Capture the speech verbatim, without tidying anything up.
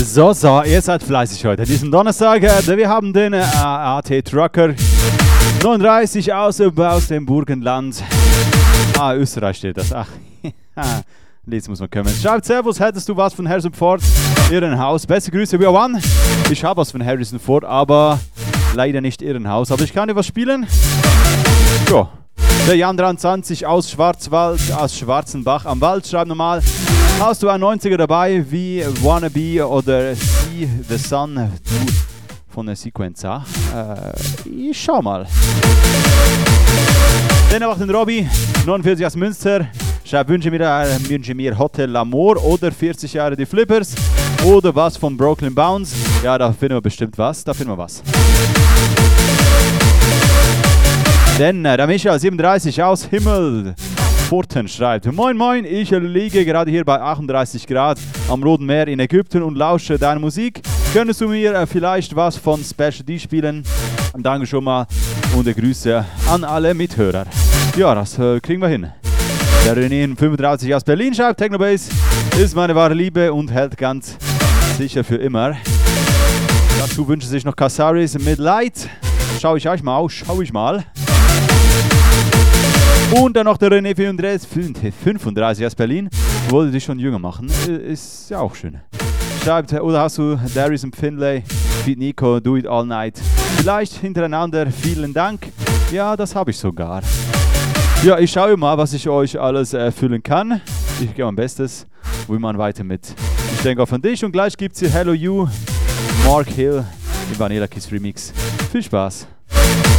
So, so, ihr seid fleißig heute. Diesen Donnerstag, äh, wir haben den äh, A T Trucker neununddreißig aus, aus dem Burgenland. Ah, Österreich steht das. Ach, jetzt muss man kommen. Schreibt Servus, hättest du was von Harrison Ford? Irrenhaus. Beste Grüße, we are one. Ich habe was von Harrison Ford, aber leider nicht Irrenhaus. Aber ich kann dir was spielen. So. Der Jan dreiundzwanzig aus Schwarzwald, aus Schwarzenbach am Wald, schreibt nochmal. Hast du einen neunziger dabei, wie Wannabe oder See the Sun, du von der Sequenza? Äh, ich schau mal. Dann auch den Robby, neunundvierzig aus Münster. Schreibt, wünsche mir, äh, wünsche mir Hotel L'Amour oder vierzig Jahre die Flippers oder was von Brooklyn Bounce. Ja, da finden wir bestimmt was, da finden wir was. Denn äh, der Michael siebenunddreißig aus Himmelpforten schreibt: Moin moin, ich liege gerade hier bei achtunddreißig Grad am Roten Meer in Ägypten und lausche deine Musik. Könntest du mir äh, vielleicht was von Special D spielen? Danke schon mal und äh, Grüße an alle Mithörer. Ja, das äh, kriegen wir hin. Der René fünfunddreißig aus Berlin schreibt: Technobase ist meine wahre Liebe und hält ganz sicher für immer. Dazu wünsche sich noch Casaris mit Light. Schau ich euch mal aus, schau ich mal. Und dann noch der René fünfunddreißig aus Berlin. Wollte dich schon jünger machen. Ist ja auch schön. Schreibt, oder hast du Darius und Finlay, Feed Nico, Do It All Night. Vielleicht hintereinander, vielen Dank. Ja, das habe ich sogar. Ja, ich schaue mal, was ich euch alles erfüllen kann. Ich gebe mein Bestes. Wie man weiter mit. Ich denke auch an dich. Und gleich gibt es hier Hello You, Mark Hill im Vanilla Kiss Remix. Viel Spaß.